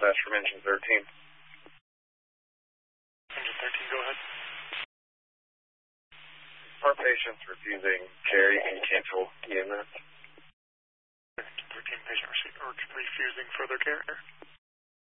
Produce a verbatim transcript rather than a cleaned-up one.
dispatch from engine thirteen. Engine thirteen, go ahead. Our patient's refusing care. You can cancel E M S. Engine thirteen, patient refusing further care.